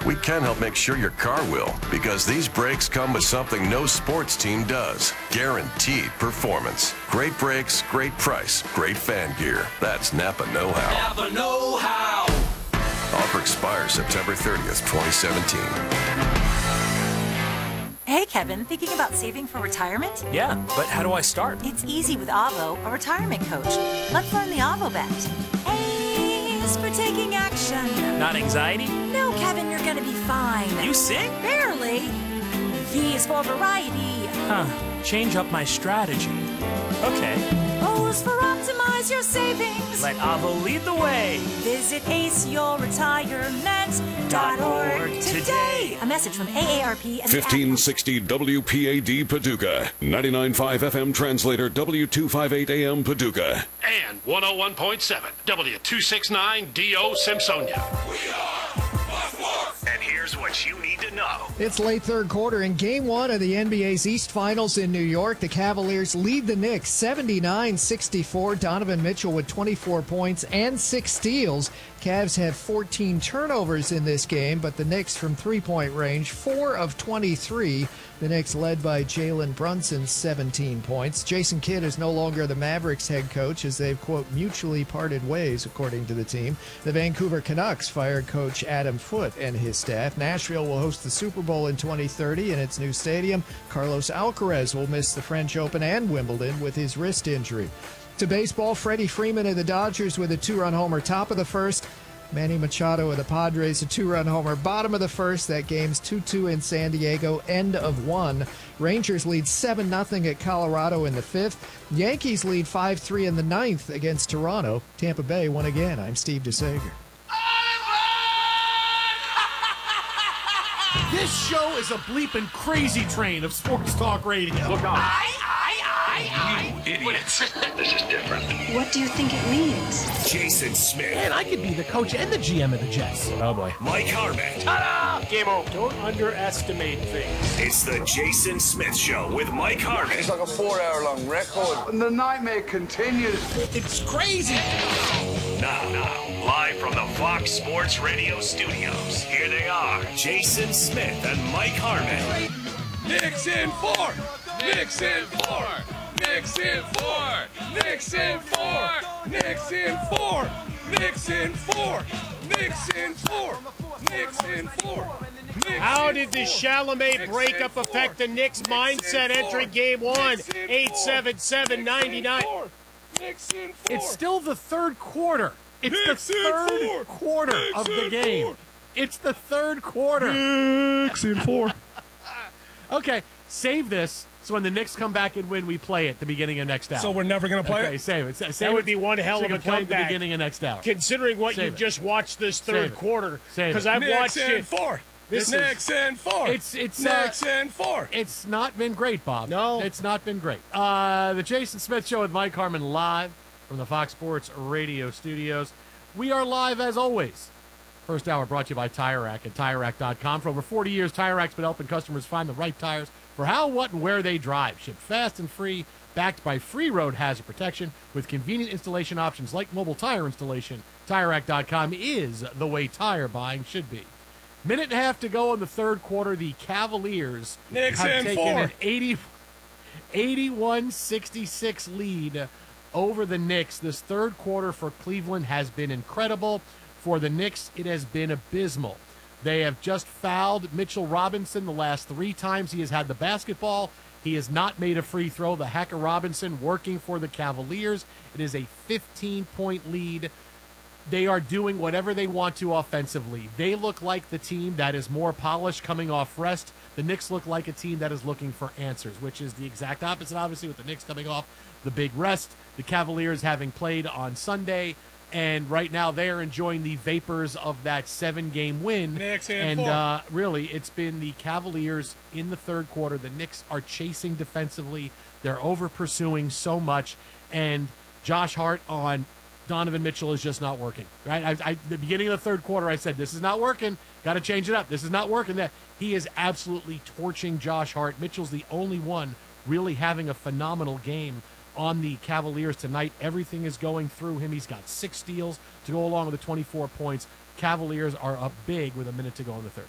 we can help make sure your car will, because these brakes come with something no sports team does. Guaranteed performance. Great brakes, great price, great fan gear. That's Napa know-how. Napa know-how. Offer expires September 30th, 2017. Hey, Kevin, thinking about saving for retirement? Yeah, but how do I start? It's easy with Avo, a retirement coach. Let's learn the Avo bet. A is for taking action. Not anxiety? No, Kevin, you're gonna be fine. You sing? Barely. V is for variety. Huh. Change up my strategy. Okay. O is for optimize your savings. Let Avo lead the way. Visit aceyourretirement.org today. A message from AARP and 1560 WPAD Paducah, 99.5 FM translator W258 AM Paducah. And 101.7 W269 DO Simpsonia. We are Buffalo. And here's what you need to know. It's late third quarter in Game 1 of the NBA's East Finals in New York. The Cavaliers lead the Knicks 79-64. Donovan Mitchell with 24 points and 6 steals. Cavs have 14 turnovers in this game, but the Knicks from three-point range, 4 of 23. The Knicks led by Jalen Brunson, 17 points. Jason Kidd is no longer the Mavericks head coach as they've, quote, mutually parted ways, according to the team. The Vancouver Canucks fired coach Adam Foote and his staff. Nashville will host the Super Bowl in 2030 in its new stadium. Carlos Alcaraz will miss the French Open and Wimbledon with his wrist injury. To baseball, Freddie Freeman of the Dodgers with a 2-run homer top of the first. Manny Machado of the Padres, a 2-run homer bottom of the first. That game's 2-2 in San Diego, end of 1. Rangers lead 7-0 at Colorado in the 5th. Yankees lead 5-3 in the 9th against Toronto. Tampa Bay won again. I'm Steve DeSager. This show is a bleeping crazy train of sports talk radio. Look on. You idiots. This is different. What do you think it means? Jason Smith. Man, I could be the coach and the GM of the Jets. Oh, boy. Mike Harmon. Ta-da! Game over. Don't underestimate things. It's the Jason Smith Show with Mike Harmon. It's like a 4-hour-long record. And the nightmare continues. It's crazy. Now, live from the Fox Sports Radio studios, here they are, Jason Smith and Mike Harmon. Knicks in 4. Knicks in 4. Knicks in 4. Knicks in 4. Knicks in 4. Knicks in 4. Knicks in 4. Knicks in 4. How did the Chalamet breakup affect the Knicks' mindset entering Game 1? 877-99. It's still the third quarter. It's the third quarter of the game. It's the third quarter. Knicks in 4. Okay, save this so when the Knicks come back and win, we play it at the beginning of next hour. So we're never going to play Okay, it? save it. That would be one hell of a play at the comeback. beginning of next hour. Considering what Save you've it. just watched this Save third it. quarter. Save Because it. I've Knicks watched in it. 4. This is- Knicks in 4. It's Knicks in 4. It's not been great, Bob. No. It's not been great. The Jason Smith Show with Mike Harmon live from the Fox Sports Radio studios. We are live as always. First hour brought to you by Tire Rack at TireRack.com. For over 40 years, Tire Rack's been helping customers find the right tires for how, what, and where they drive. Shipped fast and free, backed by free road hazard protection with convenient installation options like mobile tire installation. TireRack.com is the way tire buying should be. Minute and a half to go in the third quarter. The Cavaliers Knicks have in taken 4. an 81-66 lead over the Knicks. This third quarter for Cleveland has been incredible. For the Knicks, it has been abysmal. They have just fouled Mitchell Robinson the last 3 times he has had the basketball. He has not made a free throw. The Hacker Robinson working for the Cavaliers. It is a 15-point lead. They are doing whatever they want to offensively. They look like the team that is more polished coming off rest. The Knicks look like a team that is looking for answers, which is the exact opposite, obviously, with the Knicks coming off the big rest. The Cavaliers having played on Sunday, and right now they are enjoying the vapors of that 7-game win. Knicks in and 4. Really, it's been the Cavaliers in the third quarter. The Knicks are chasing defensively. They're over-pursuing so much, and Josh Hart on Donovan Mitchell is just not working. Right? The beginning of the third quarter, I said, this is not working. Got to change it up. This is not working. That he is absolutely torching Josh Hart. Mitchell's the only one really having a phenomenal game on the Cavaliers tonight. Everything is going through him. He's got 6 steals to go along with the 24 points. Cavaliers are up big with a minute to go in the third.